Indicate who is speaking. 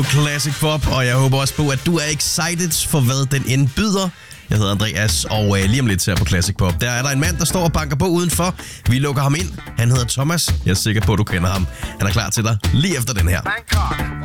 Speaker 1: Classic Pop, og jeg håber også på, at du er excited for, hvad den indbyder. Jeg hedder Andreas, og lige om lidt her på Classic Pop, der er der en mand, der står og banker på udenfor. Vi lukker ham ind. Han hedder Thomas. Jeg er sikker på, at du kender ham. Han er klar til dig lige efter den her.